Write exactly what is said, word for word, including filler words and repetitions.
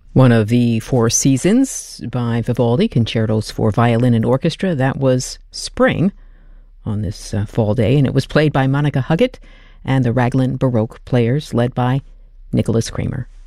One of the Four Seasons by Vivaldi, concertos for violin and orchestra. That was Spring on this uh, fall day, and it was played by Monica Huggett and the Raglan Baroque Players, led by Nicholas Kramer.